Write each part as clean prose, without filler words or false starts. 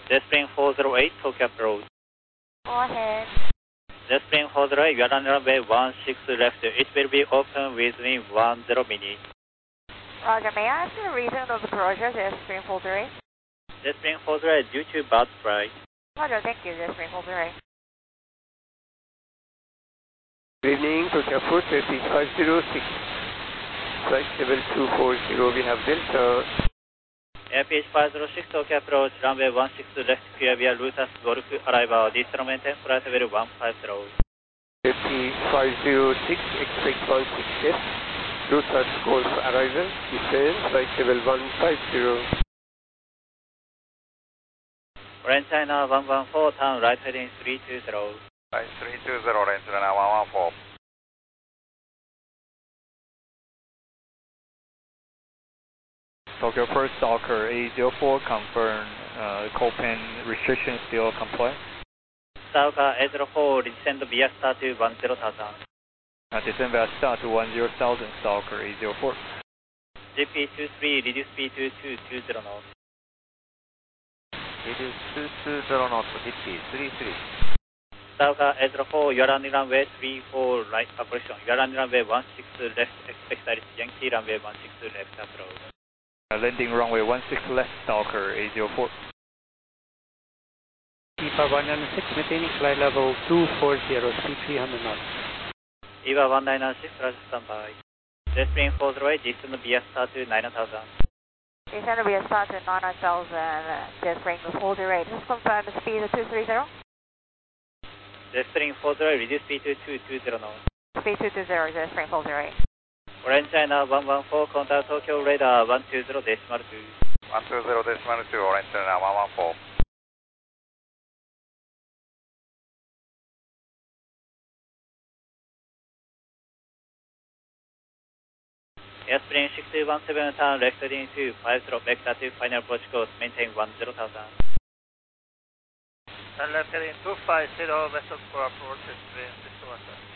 Jetspring 408, Tokyo approach. Go ahead. Jetspring 408, you are on runway 16 left. It will be open within 10 minutes. Roger, may I ask you the reason of the closure, Jetspring 408? Jetspring 408 due to bad flight. Roger, thank you, Jetspring 408. Good evening, Tokyo Airport, safety 506. Flight level 240, we have Delta. Airfield 506, Tokyo approach, runway 16 left, clear via Lotus Golf arrival, descent maintain, flight level 150. Safety 506, expect 16 left, Lotus Golf arrival, descent, flight level 150. Orange China 114, turn right heading 320. Right, 320, Orange China 114. Tokyo First Stalker 804, confirm Copen restriction still comply. Stalker 804, descend via start to 10,000. Descend via start to 10,000, Stalker 804. GP23, reduce speed to 220 knots. Reduce 220 knots, GP33. Stalker 804, you are running runway 34 right operation. You are running runway 16 left, expect direct Yankee runway 16 left approach. Landing runway 16 left, Stalker 804. EVA 196, maintaining flight level 240, speed 300 knots. EVA 1996, roger standby. Jetspring 408, descend via start to 9,000. Descend via start to 9,000, Jetspring 408. Just confirm the speed of 230. Jetspring 408, reduce speed to 220 knots. Speed 220, Jetspring 408. Orange China 114, contact Tokyo radar 120.2. 120.2, Orange China 114. Airspring 6217, turn left heading 250, vector to final approach course, maintain 10,000. Turn left heading 250, vessel for approach, Airspring 6217.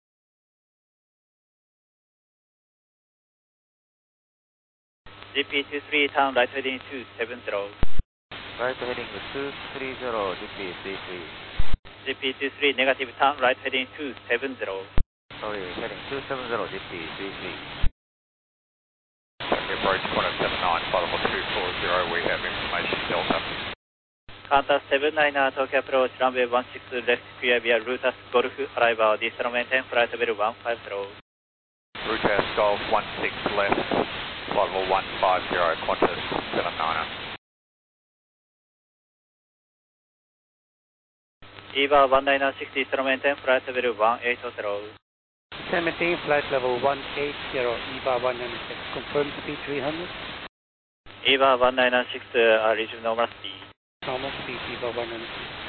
GP23, turn right heading 270. Right heading 230, GP33. GP23, negative, turn right heading 270. Sorry, heading 270, GP33. Approach 179, flight level 240, we have information Delta. Contact 79, Tokyo approach, runway 16 left, clear via Lotus Golf arrival, descent maintain, flight level 150. Lotus Golf 16 left, flight level 150, Qantas 79er. EVA 1996, descent maintain, flight level 180. Maintain flight level 180, EVA 196, confirm speed 300. EVA 1996, resume normal speed. Normal speed, EVA 196.